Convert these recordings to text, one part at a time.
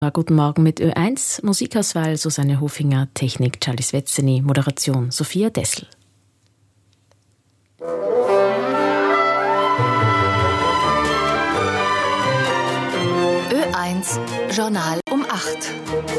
Guten Morgen mit Ö1, Musikauswahl Susanne Hofinger, Technik Charlie Svetzeny, Moderation Sophia Dessel. Ö1 Journal um 8.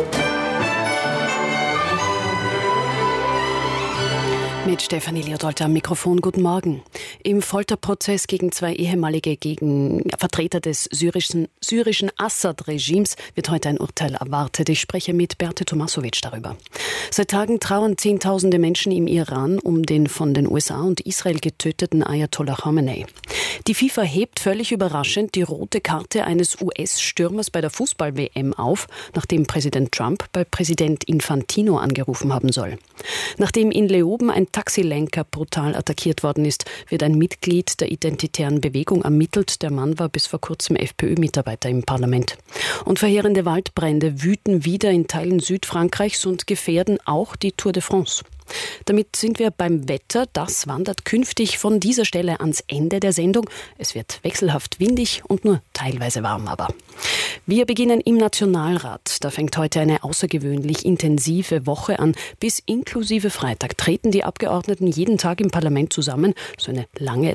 Mit Stefanie Leodolter am Mikrofon. Guten Morgen. Im Folterprozess gegen zwei ehemalige Vertreter des syrischen Assad-Regimes wird heute ein Urteil erwartet. Ich spreche mit Berthe Tomasovic darüber. Seit Tagen trauern Zehntausende Menschen im Iran um den von den USA und Israel getöteten Ayatollah Khamenei. Die FIFA hebt völlig überraschend die rote Karte eines US-Stürmers bei der Fußball-WM auf, nachdem Präsident Trump bei Präsident Infantino angerufen haben soll. Nachdem in Leoben ein Taxilenker brutal attackiert worden ist, wird ein Mitglied der Identitären Bewegung ermittelt. Der Mann war bis vor kurzem FPÖ-Mitarbeiter im Parlament. Und verheerende Waldbrände wüten wieder in Teilen Südfrankreichs und gefährden auch die Tour de France. Damit sind wir beim Wetter. Das wandert künftig von dieser Stelle ans Ende der Sendung. Es wird wechselhaft windig und nur teilweise warm aber. Wir beginnen im Nationalrat. Da fängt heute eine außergewöhnlich intensive Woche an. Bis inklusive Freitag treten die Abgeordneten jeden Tag im Parlament zusammen. So eine lange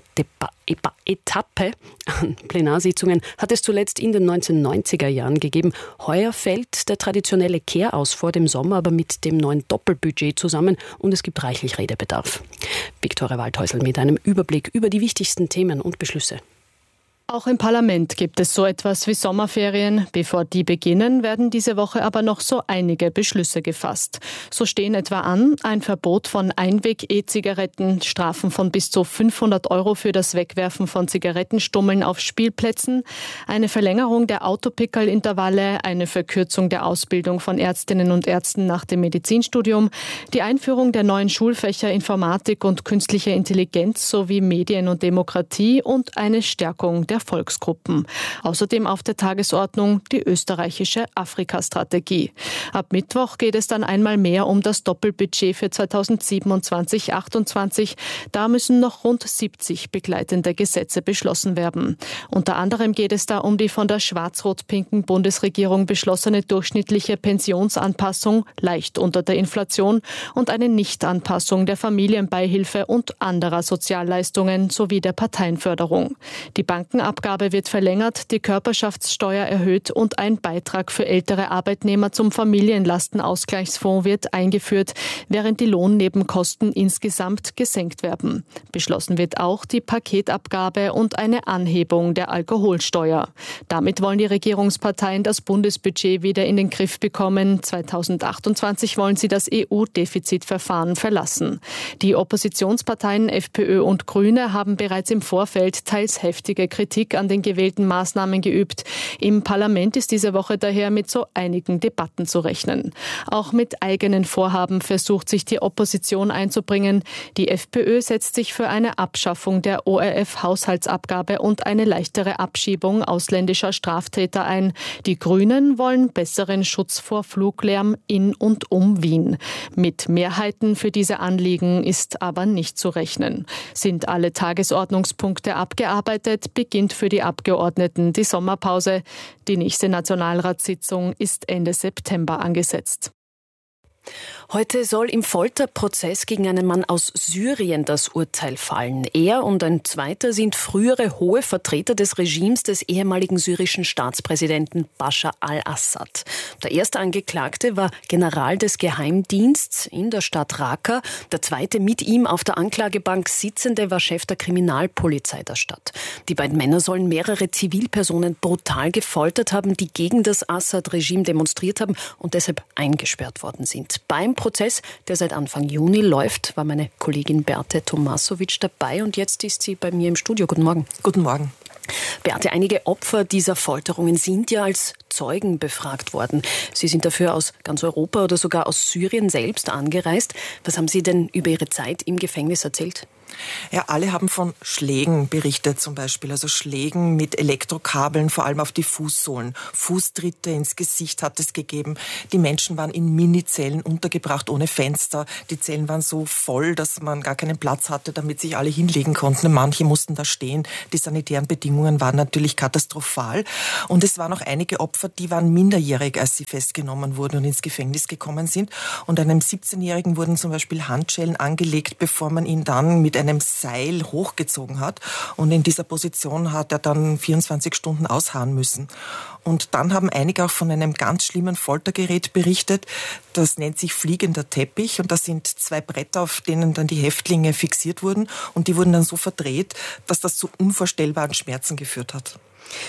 Etappe an Plenarsitzungen hat es zuletzt in den 1990er Jahren gegeben. Heuer fällt der traditionelle Kehr aus vor dem Sommer, aber mit dem neuen Doppelbudget zusammen und es gibt reichlich Redebedarf. Viktoria Waldhäusl mit einem Überblick über die wichtigsten Themen und Beschlüsse. Auch im Parlament gibt es so etwas wie Sommerferien. Bevor die beginnen, werden diese Woche aber noch so einige Beschlüsse gefasst. So stehen etwa an: ein Verbot von Einweg-E-Zigaretten, Strafen von bis zu 500 € für das Wegwerfen von Zigarettenstummeln auf Spielplätzen, eine Verlängerung der Autopickerl-Intervalle, eine Verkürzung der Ausbildung von Ärztinnen und Ärzten nach dem Medizinstudium, die Einführung der neuen Schulfächer Informatik und künstliche Intelligenz sowie Medien und Demokratie und eine Stärkung der Volksgruppen. Außerdem auf der Tagesordnung die österreichische Afrika-Strategie. Ab Mittwoch geht es dann einmal mehr um das Doppelbudget für 2027-28. Da müssen noch rund 70 begleitende Gesetze beschlossen werden. Unter anderem geht es da um die von der schwarz-rot-pinken Bundesregierung beschlossene durchschnittliche Pensionsanpassung, leicht unter der Inflation, und eine Nichtanpassung der Familienbeihilfe und anderer Sozialleistungen sowie der Parteienförderung. Die Bankenabgabe wird verlängert, die Körperschaftssteuer erhöht und ein Beitrag für ältere Arbeitnehmer zum Familienlastenausgleichsfonds wird eingeführt, während die Lohnnebenkosten insgesamt gesenkt werden. Beschlossen wird auch die Paketabgabe und eine Anhebung der Alkoholsteuer. Damit wollen die Regierungsparteien das Bundesbudget wieder in den Griff bekommen. 2028 wollen sie das EU-Defizitverfahren verlassen. Die Oppositionsparteien FPÖ und Grüne haben bereits im Vorfeld teils heftige Kritik an den gewählten Maßnahmen geübt. Im Parlament ist diese Woche daher mit so einigen Debatten zu rechnen. Auch mit eigenen Vorhaben versucht sich die Opposition einzubringen. Die FPÖ setzt sich für eine Abschaffung der ORF-Haushaltsabgabe und eine leichtere Abschiebung ausländischer Straftäter ein. Die Grünen wollen besseren Schutz vor Fluglärm in und um Wien. Mit Mehrheiten für diese Anliegen ist aber nicht zu rechnen. Sind alle Tagesordnungspunkte abgearbeitet, beginnt für die Abgeordneten die Sommerpause. Die nächste Nationalratssitzung ist Ende September angesetzt. Heute soll im Folterprozess gegen einen Mann aus Syrien das Urteil fallen. Er und ein zweiter sind frühere hohe Vertreter des Regimes des ehemaligen syrischen Staatspräsidenten Bashar al-Assad. Der erste Angeklagte war General des Geheimdienstes in der Stadt Raqqa. Der zweite mit ihm auf der Anklagebank sitzende war Chef der Kriminalpolizei der Stadt. Die beiden Männer sollen mehrere Zivilpersonen brutal gefoltert haben, die gegen das Assad-Regime demonstriert haben und deshalb eingesperrt worden sind. Beim Prozess, der seit Anfang Juni läuft, war meine Kollegin Berthe Tomasovic dabei und jetzt ist sie bei mir im Studio. Guten Morgen. Guten Morgen. Berthe, einige Opfer dieser Folterungen sind ja als Zeugen befragt worden. Sie sind dafür aus ganz Europa oder sogar aus Syrien selbst angereist. Was haben Sie denn über Ihre Zeit im Gefängnis erzählt? Ja, alle haben von Schlägen berichtet zum Beispiel, also Schlägen mit Elektrokabeln, vor allem auf die Fußsohlen. Fußtritte ins Gesicht hat es gegeben. Die Menschen waren in Minizellen untergebracht, ohne Fenster. Die Zellen waren so voll, dass man gar keinen Platz hatte, damit sich alle hinlegen konnten. Manche mussten da stehen. Die sanitären Bedingungen waren natürlich katastrophal. Und es waren auch einige Opfer, Opfer, die waren minderjährig, als sie festgenommen wurden und ins Gefängnis gekommen sind. Und einem 17-Jährigen wurden zum Beispiel Handschellen angelegt, bevor man ihn dann mit einem Seil hochgezogen hat. Und in dieser Position hat er dann 24 Stunden ausharren müssen. Und dann haben einige auch von einem ganz schlimmen Foltergerät berichtet. Das nennt sich fliegender Teppich. Und das sind 2 Bretter, auf denen dann die Häftlinge fixiert wurden. Und die wurden dann so verdreht, dass das zu unvorstellbaren Schmerzen geführt hat.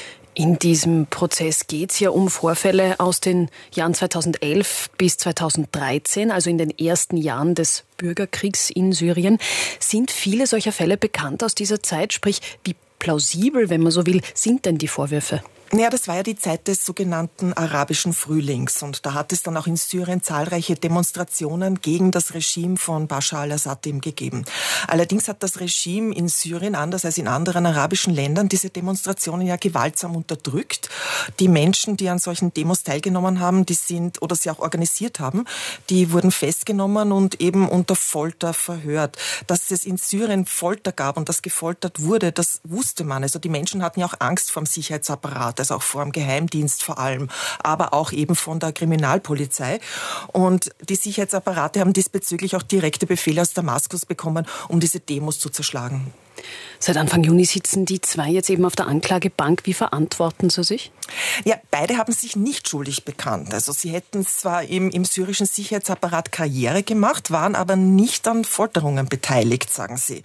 In diesem Prozess geht es ja um Vorfälle aus den Jahren 2011 bis 2013, also in den ersten Jahren des Bürgerkriegs in Syrien. Sind viele solcher Fälle bekannt aus dieser Zeit? Sprich, wie plausibel, wenn man so will, sind denn die Vorwürfe? Ja, das war ja die Zeit des sogenannten arabischen Frühlings. Und da hat es dann auch in Syrien zahlreiche Demonstrationen gegen das Regime von Bashar al-Assad eben gegeben. Allerdings hat das Regime in Syrien, anders als in anderen arabischen Ländern, diese Demonstrationen ja gewaltsam unterdrückt. Die Menschen, die an solchen Demos teilgenommen haben, die sind oder sie auch organisiert haben, die wurden festgenommen und eben unter Folter verhört. Dass es in Syrien Folter gab und dass gefoltert wurde, das wusste man. Also die Menschen hatten ja auch Angst vor dem Sicherheitsapparat. Also auch vor dem Geheimdienst vor allem, aber auch eben von der Kriminalpolizei. Und die Sicherheitsapparate haben diesbezüglich auch direkte Befehle aus Damaskus bekommen, um diese Demos zu zerschlagen. Seit Anfang Juni sitzen die 2 jetzt eben auf der Anklagebank. Wie verantworten sie sich? Ja, beide haben sich nicht schuldig bekannt. Also sie hätten zwar im syrischen Sicherheitsapparat Karriere gemacht, waren aber nicht an Folterungen beteiligt, sagen sie.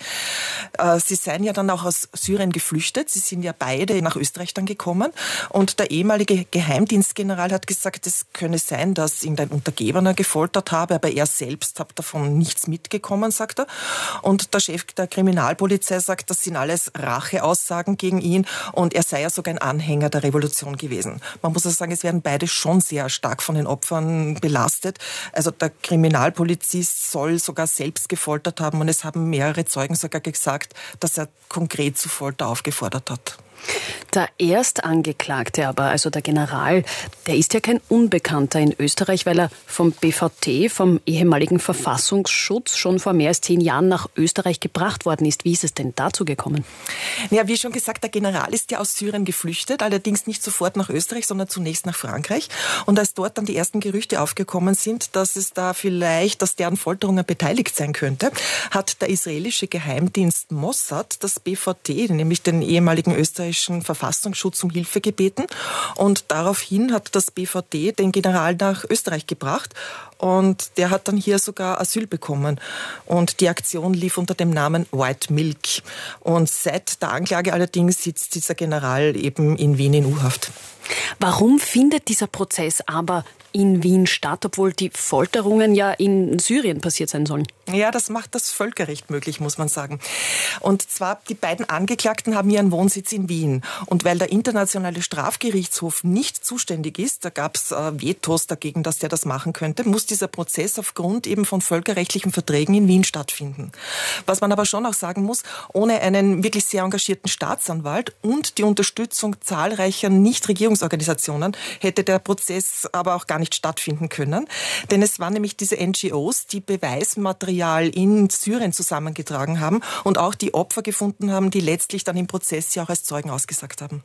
Sie seien ja dann auch aus Syrien geflüchtet. Sie sind ja beide nach Österreich dann gekommen. Und der ehemalige Geheimdienstgeneral hat gesagt, es könne sein, dass ihn ein Untergebener gefoltert habe, aber er selbst hat davon nichts mitbekommen, sagt er. Und der Chef der Kriminalpolizei sagt, das sind alles Racheaussagen gegen ihn und er sei ja sogar ein Anhänger der Revolution gewesen. Man muss also sagen, es werden beide schon sehr stark von den Opfern belastet. Also der Kriminalpolizist soll sogar selbst gefoltert haben und es haben mehrere Zeugen sogar gesagt, dass er konkret zu Folter aufgefordert hat. Der Erstangeklagte aber, also der General, der ist ja kein Unbekannter in Österreich, weil er vom BVT, vom ehemaligen Verfassungsschutz, schon vor mehr als 10 Jahren nach Österreich gebracht worden ist. Wie ist es denn dazu gekommen? Ja, wie schon gesagt, der General ist ja aus Syrien geflüchtet, allerdings nicht sofort nach Österreich, sondern zunächst nach Frankreich. Und als dort dann die ersten Gerüchte aufgekommen sind, dass es da vielleicht, dass deren Folterungen beteiligt sein könnte, hat der israelische Geheimdienst Mossad das BVT, nämlich den ehemaligen österreichischen Verfassungsschutz, um Hilfe gebeten. Und daraufhin hat das BVT den General nach Österreich gebracht. Und der hat dann hier sogar Asyl bekommen. Und die Aktion lief unter dem Namen White Milk. Und seit der Anklage allerdings sitzt dieser General eben in Wien in U-Haft. Warum findet dieser Prozess aber in Wien statt, obwohl die Folterungen ja in Syrien passiert sein sollen? Ja, das macht das Völkerrecht möglich, muss man sagen. Und zwar, die beiden Angeklagten haben ihren Wohnsitz in Wien. Und weil der Internationale Strafgerichtshof nicht zuständig ist, da gab es Vetos dagegen, dass der das machen könnte, muss dieser Prozess aufgrund eben von völkerrechtlichen Verträgen in Wien stattfinden. Was man aber schon auch sagen muss, ohne einen wirklich sehr engagierten Staatsanwalt und die Unterstützung zahlreicher Nichtregierungsorganisationen hätte der Prozess aber auch gar nicht stattfinden können. Denn es waren nämlich diese NGOs, die Beweismaterial in Syrien zusammengetragen haben und auch die Opfer gefunden haben, die letztlich dann im Prozess ja auch als Zeugen ausgesagt haben.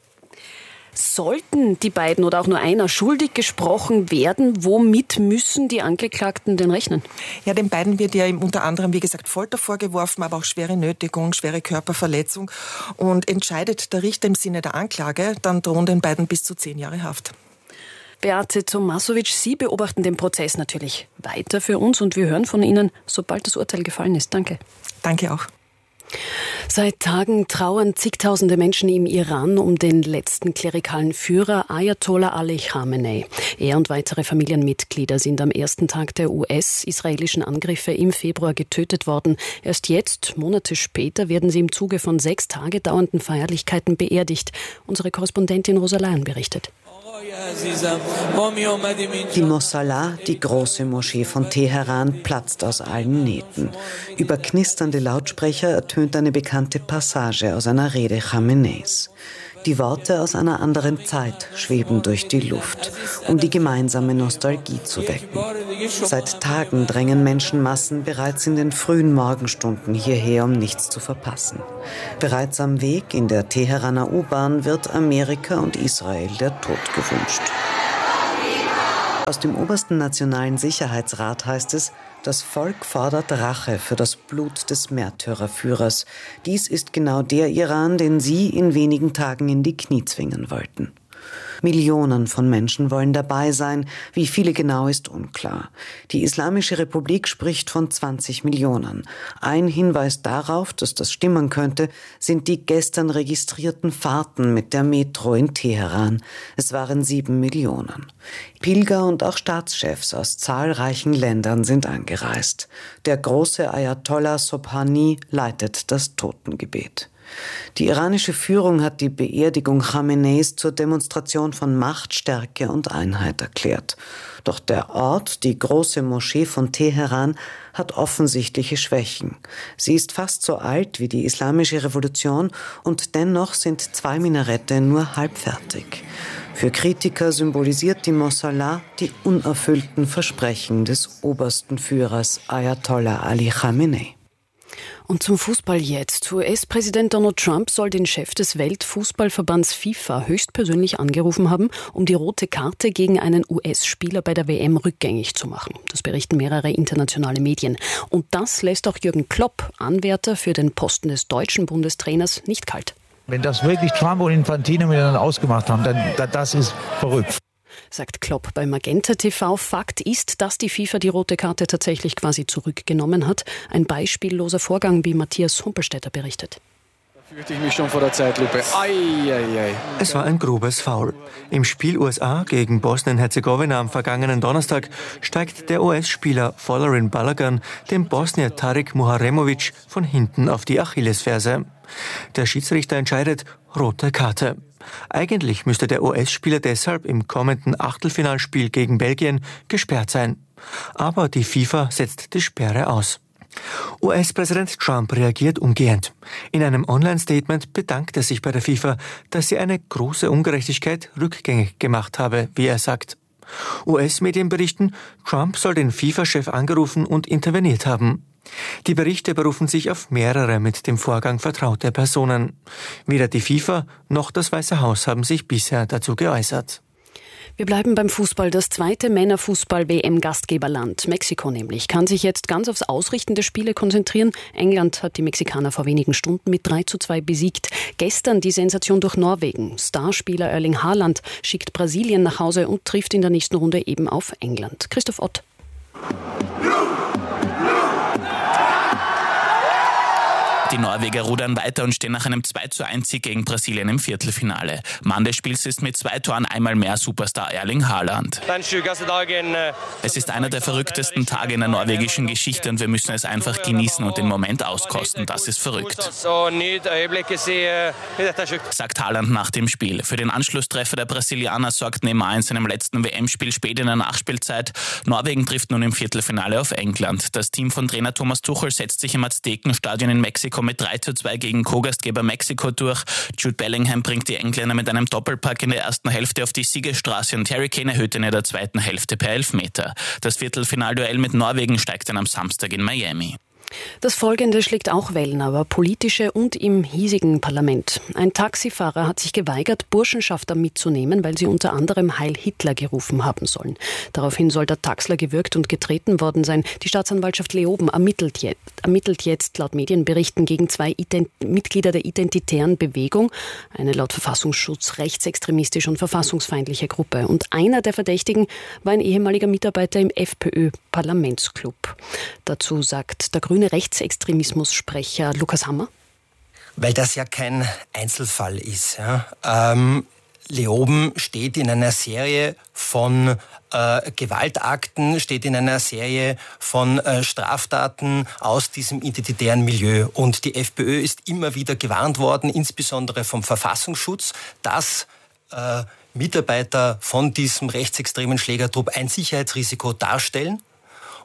Sollten die beiden oder auch nur einer schuldig gesprochen werden, womit müssen die Angeklagten denn rechnen? Ja, den beiden wird ja unter anderem, wie gesagt, Folter vorgeworfen, aber auch schwere Nötigung, schwere Körperverletzung. Und entscheidet der Richter im Sinne der Anklage, dann drohen den beiden bis zu 10 Jahre Haft. Beate Tomasovic, Sie beobachten den Prozess natürlich weiter für uns und wir hören von Ihnen, sobald das Urteil gefallen ist. Danke. Danke auch. Seit Tagen trauern zigtausende Menschen im Iran um den letzten klerikalen Führer Ayatollah Ali Khamenei. Er und weitere Familienmitglieder sind am ersten Tag der US-israelischen Angriffe im Februar getötet worden. Erst jetzt, Monate später, werden sie im Zuge von 6 Tage dauernden Feierlichkeiten beerdigt. Unsere Korrespondentin Rosa Leyen berichtet. Die Mosalla, die große Moschee von Teheran, platzt aus allen Nähten. Über knisternde Lautsprecher ertönt eine bekannte Passage aus einer Rede Khameneis. Die Worte aus einer anderen Zeit schweben durch die Luft, um die gemeinsame Nostalgie zu wecken. Seit Tagen drängen Menschenmassen bereits in den frühen Morgenstunden hierher, um nichts zu verpassen. Bereits am Weg in der Teheraner U-Bahn wird Amerika und Israel der Tod gewünscht. Aus dem obersten Nationalen Sicherheitsrat heißt es, das Volk fordert Rache für das Blut des Märtyrerführers. Dies ist genau der Iran, den Sie in wenigen Tagen in die Knie zwingen wollten. Millionen von Menschen wollen dabei sein. Wie viele genau ist unklar. Die Islamische Republik spricht von 20 Millionen. Ein Hinweis darauf, dass das stimmen könnte, sind die gestern registrierten Fahrten mit der Metro in Teheran. Es waren 7 Millionen. Pilger und auch Staatschefs aus zahlreichen Ländern sind angereist. Der große Ayatollah Sobhani leitet das Totengebet. Die iranische Führung hat die Beerdigung Khameneis zur Demonstration von Macht, Stärke und Einheit erklärt. Doch der Ort, die große Moschee von Teheran, hat offensichtliche Schwächen. Sie ist fast so alt wie die Islamische Revolution und dennoch sind 2 Minarette nur halbfertig. Für Kritiker symbolisiert die Moschee die unerfüllten Versprechen des obersten Führers Ayatollah Ali Khamenei. Und zum Fußball jetzt. US-Präsident Donald Trump soll den Chef des Weltfußballverbands FIFA höchstpersönlich angerufen haben, um die rote Karte gegen einen US-Spieler bei der WM rückgängig zu machen. Das berichten mehrere internationale Medien. Und das lässt auch Jürgen Klopp, Anwärter für den Posten des deutschen Bundestrainers, nicht kalt. Wenn das wirklich Trump und Infantino miteinander ausgemacht haben, dann das ist verrückt. Sagt Klopp bei Magenta TV. Fakt ist, dass die FIFA die rote Karte tatsächlich quasi zurückgenommen hat. Ein beispielloser Vorgang, wie Matthias Humpelstädter berichtet. Da fürchte ich mich schon vor der Zeitlupe. Es war ein grobes Foul. Im Spiel USA gegen Bosnien-Herzegowina am vergangenen Donnerstag steigt der US-Spieler Folarin Balogun dem Bosnier Tarik Muharemovic von hinten auf die Achillesferse. Der Schiedsrichter entscheidet, rote Karte. Eigentlich müsste der US-Spieler deshalb im kommenden Achtelfinalspiel gegen Belgien gesperrt sein. Aber die FIFA setzt die Sperre aus. US-Präsident Trump reagiert umgehend. In einem Online-Statement bedankt er sich bei der FIFA, dass sie eine große Ungerechtigkeit rückgängig gemacht habe, wie er sagt. US-Medien berichten, Trump soll den FIFA-Chef angerufen und interveniert haben. Die Berichte berufen sich auf mehrere mit dem Vorgang vertraute Personen. Weder die FIFA noch das Weiße Haus haben sich bisher dazu geäußert. Wir bleiben beim Fußball. Das zweite Männerfußball-WM-Gastgeberland, Mexiko nämlich, kann sich jetzt ganz aufs Ausrichten der Spiele konzentrieren. England hat die Mexikaner vor wenigen Stunden mit 3:2 besiegt. Gestern die Sensation durch Norwegen. Starspieler Erling Haaland schickt Brasilien nach Hause und trifft in der nächsten Runde eben auf England. Christoph Ott. Die Norweger rudern weiter und stehen nach einem 2:1 gegen Brasilien im Viertelfinale. Mann des Spiels ist mit 2 Toren einmal mehr Superstar Erling Haaland. Es ist einer der verrücktesten Tage in der norwegischen Geschichte und wir müssen es einfach genießen und den Moment auskosten. Das ist verrückt, sagt Haaland nach dem Spiel. Für den Anschlusstreffer der Brasilianer sorgt Neymar in seinem letzten WM-Spiel spät in der Nachspielzeit. Norwegen trifft nun im Viertelfinale auf England. Das Team von Trainer Thomas Tuchel setzt sich im Aztekenstadion in Mexiko mit 3:2 gegen Co-Gastgeber Mexiko durch. Jude Bellingham bringt die Engländer mit einem Doppelpack in der ersten Hälfte auf die Siegesstraße und Harry Kane erhöht in der zweiten Hälfte per Elfmeter. Das Viertelfinalduell mit Norwegen steigt dann am Samstag in Miami. Das Folgende schlägt auch Wellen, aber politische und im hiesigen Parlament. Ein Taxifahrer hat sich geweigert, Burschenschafter mitzunehmen, weil sie unter anderem Heil Hitler gerufen haben sollen. Daraufhin soll der Taxler gewürgt und getreten worden sein. Die Staatsanwaltschaft Leoben ermittelt jetzt laut Medienberichten gegen 2 Mitglieder der Identitären Bewegung, eine laut Verfassungsschutz rechtsextremistische und verfassungsfeindliche Gruppe. Und einer der Verdächtigen war ein ehemaliger Mitarbeiter im FPÖ-Parlamentsclub. Dazu sagt der grüne Rechtsextremismus-Sprecher Lukas Hammer. Weil das ja kein Einzelfall ist. Ja. Leoben steht in einer Serie von Gewaltakten, steht in einer Serie von Straftaten aus diesem identitären Milieu. Und die FPÖ ist immer wieder gewarnt worden, insbesondere vom Verfassungsschutz, dass Mitarbeiter von diesem rechtsextremen Schlägertrupp ein Sicherheitsrisiko darstellen.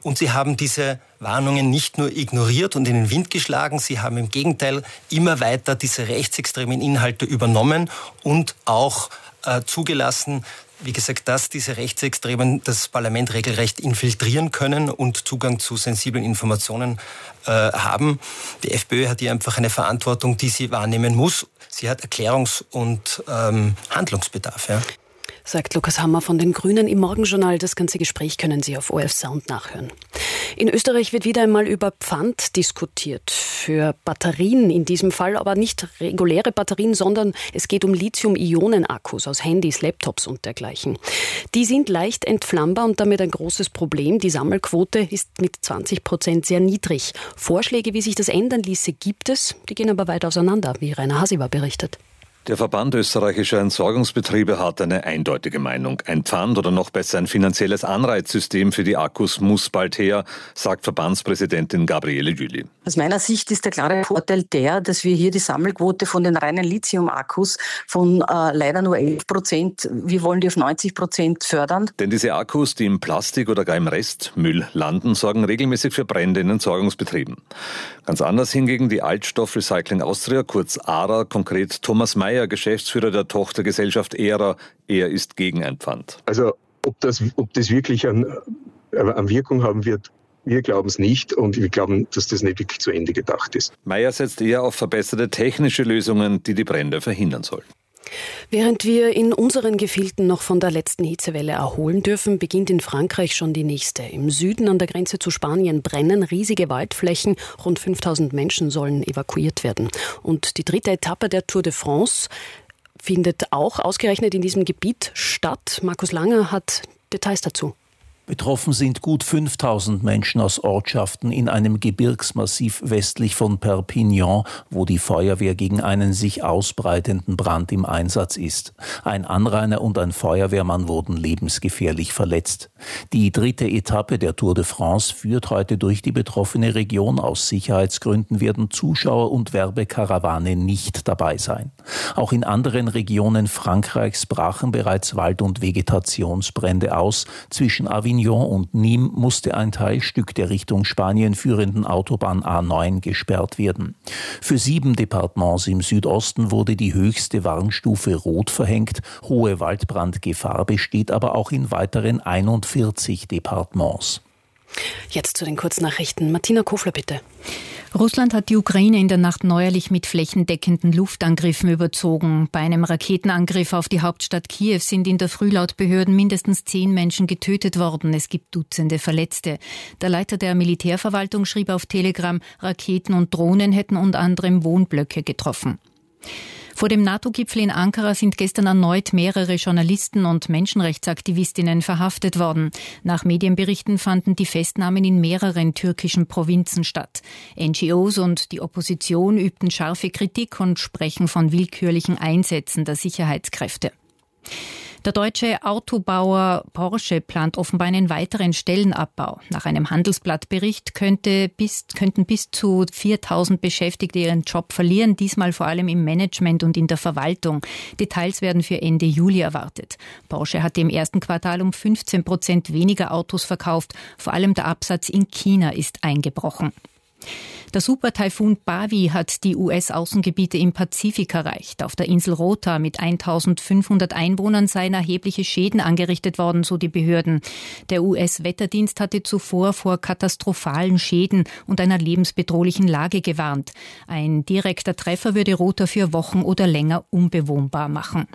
Und sie haben diese Warnungen nicht nur ignoriert und in den Wind geschlagen, sie haben im Gegenteil immer weiter diese rechtsextremen Inhalte übernommen und auch zugelassen, wie gesagt, dass diese Rechtsextremen das Parlament regelrecht infiltrieren können und Zugang zu sensiblen Informationen haben. Die FPÖ hat hier einfach eine Verantwortung, die sie wahrnehmen muss. Sie hat Erklärungs- und Handlungsbedarf. Ja. Sagt Lukas Hammer von den Grünen im Morgenjournal. Das ganze Gespräch können Sie auf ORF Sound nachhören. In Österreich wird wieder einmal über Pfand diskutiert. Für Batterien in diesem Fall, aber nicht reguläre Batterien, sondern es geht um Lithium-Ionen-Akkus aus Handys, Laptops und dergleichen. Die sind leicht entflammbar und damit ein großes Problem. Die Sammelquote ist mit 20% sehr niedrig. Vorschläge, wie sich das ändern ließe, gibt es. Die gehen aber weit auseinander, wie Rainer Hasiber berichtet. Der Verband österreichischer Entsorgungsbetriebe hat eine eindeutige Meinung. Ein Pfand oder noch besser ein finanzielles Anreizsystem für die Akkus muss bald her, sagt Verbandspräsidentin Gabriele Jüli. Aus meiner Sicht ist der klare Vorteil der, dass wir hier die Sammelquote von den reinen Lithium-Akkus von leider nur 11%, wir wollen die auf 90% fördern. Denn diese Akkus, die im Plastik oder gar im Restmüll landen, sorgen regelmäßig für Brände in Entsorgungsbetrieben. Ganz anders hingegen die Altstoff Recycling Austria, kurz ARA, konkret Thomas Meyer, Geschäftsführer der Tochtergesellschaft ERA. Er ist gegen ein Pfand. Also ob das wirklich eine Wirkung haben wird, wir glauben es nicht und wir glauben, dass das nicht wirklich zu Ende gedacht ist. Meyer setzt eher auf verbesserte technische Lösungen, die die Brände verhindern sollen. Während wir in unseren Gefilden noch von der letzten Hitzewelle erholen dürfen, beginnt in Frankreich schon die nächste. Im Süden an der Grenze zu Spanien brennen riesige Waldflächen. Rund 5000 Menschen sollen evakuiert werden. Und die dritte Etappe der Tour de France findet auch ausgerechnet in diesem Gebiet statt. Markus Langer hat Details dazu. Betroffen sind gut 5000 Menschen aus Ortschaften in einem Gebirgsmassiv westlich von Perpignan, wo die Feuerwehr gegen einen sich ausbreitenden Brand im Einsatz ist. Ein Anrainer und ein Feuerwehrmann wurden lebensgefährlich verletzt. Die dritte Etappe der Tour de France führt heute durch die betroffene Region. Aus Sicherheitsgründen werden Zuschauer und Werbekarawane nicht dabei sein. Auch in anderen Regionen Frankreichs brachen bereits Wald- und Vegetationsbrände aus. Zwischen Avignon und Nîmes musste ein Teilstück der Richtung Spanien führenden Autobahn A9 gesperrt werden. Für 7 Departements im Südosten wurde die höchste Warnstufe Rot verhängt. Hohe Waldbrandgefahr besteht aber auch in weiteren 41 Departements. Jetzt zu den Kurznachrichten. Martina Kofler, bitte. Russland hat die Ukraine in der Nacht neuerlich mit flächendeckenden Luftangriffen überzogen. Bei einem Raketenangriff auf die Hauptstadt Kiew sind in der Früh laut Behörden mindestens 10 Menschen getötet worden. Es gibt Dutzende Verletzte. Der Leiter der Militärverwaltung schrieb auf Telegram, Raketen und Drohnen hätten unter anderem Wohnblöcke getroffen. Vor dem NATO-Gipfel in Ankara sind gestern erneut mehrere Journalisten und Menschenrechtsaktivistinnen verhaftet worden. Nach Medienberichten fanden die Festnahmen in mehreren türkischen Provinzen statt. NGOs und die Opposition übten scharfe Kritik und sprechen von willkürlichen Einsätzen der Sicherheitskräfte. Der deutsche Autobauer Porsche plant offenbar einen weiteren Stellenabbau. Nach einem Handelsblattbericht könnten bis zu 4000 Beschäftigte ihren Job verlieren, diesmal vor allem im Management und in der Verwaltung. Details werden für Ende Juli erwartet. Porsche hatte im ersten Quartal um 15% weniger Autos verkauft. Vor allem der Absatz in China ist eingebrochen. Der Supertaifun Bavi hat die US-Außengebiete im Pazifik erreicht. Auf der Insel Rota mit 1500 Einwohnern seien erhebliche Schäden angerichtet worden, so die Behörden. Der US-Wetterdienst hatte zuvor vor katastrophalen Schäden und einer lebensbedrohlichen Lage gewarnt. Ein direkter Treffer würde Rota für Wochen oder länger unbewohnbar machen.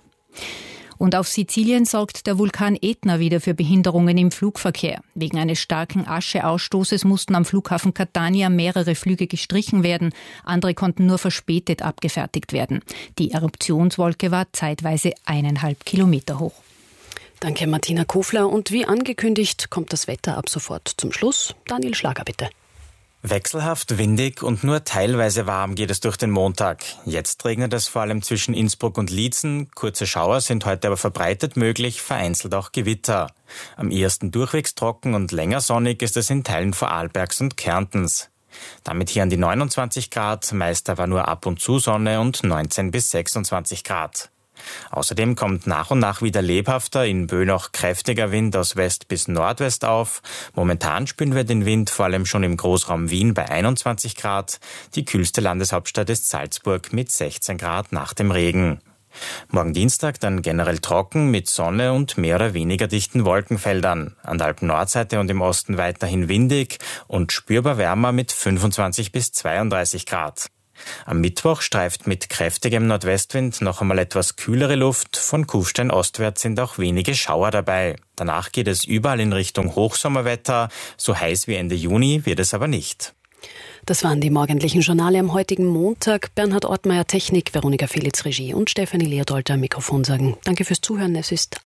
Und auf Sizilien sorgt der Vulkan Etna wieder für Behinderungen im Flugverkehr. Wegen eines starken Ascheausstoßes mussten am Flughafen Catania mehrere Flüge gestrichen werden. Andere konnten nur verspätet abgefertigt werden. Die Eruptionswolke war zeitweise 1,5 Kilometer hoch. Danke, Martina Kofler. Und wie angekündigt, kommt das Wetter ab sofort zum Schluss. Daniel Schlager, bitte. Wechselhaft, windig und nur teilweise warm geht es durch den Montag. Jetzt regnet es vor allem zwischen Innsbruck und Liezen. Kurze Schauer sind heute aber verbreitet möglich, vereinzelt auch Gewitter. Am ehesten durchwegs trocken und länger sonnig ist es in Teilen Vorarlbergs und Kärntens. Damit hier an die 29 Grad, meist aber nur ab und zu Sonne und 19 bis 26 Grad. Außerdem kommt nach und nach wieder lebhafter, in Bö noch kräftiger Wind aus West bis Nordwest auf. Momentan spüren wir den Wind vor allem schon im Großraum Wien bei 21 Grad. Die kühlste Landeshauptstadt ist Salzburg mit 16 Grad nach dem Regen. Morgen Dienstag dann generell trocken mit Sonne und mehr oder weniger dichten Wolkenfeldern. An der Alpen-Nordseite und im Osten weiterhin windig und spürbar wärmer mit 25 bis 32 Grad. Am Mittwoch streift mit kräftigem Nordwestwind noch einmal etwas kühlere Luft. Von Kufstein ostwärts sind auch wenige Schauer dabei. Danach geht es überall in Richtung Hochsommerwetter. So heiß wie Ende Juni wird es aber nicht. Das waren die morgendlichen Journale am heutigen Montag. Bernhard Ortmeier Technik, Veronika Felitz Regie und Stefanie Leodolter am Mikrofon sagen danke fürs Zuhören. Es ist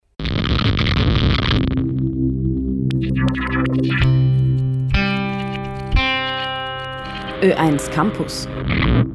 Ö1 Campus.